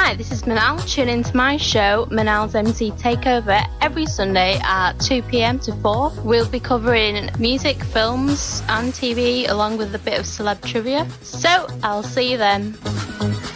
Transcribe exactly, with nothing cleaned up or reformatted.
Hi, this is Manal. Tune into my show, Manal's M C Takeover, every Sunday at two p.m. to four. We'll be covering music, films and T V, along with a bit of celeb trivia. So, I'll see you then.